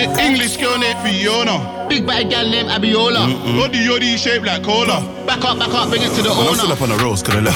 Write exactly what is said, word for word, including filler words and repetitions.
it. English girl named Fiona. Big bad gal named Abiola. Body yoddy shaped like cola. Back up, back up, bring it to the I'm owner. still up on the roast, cause I left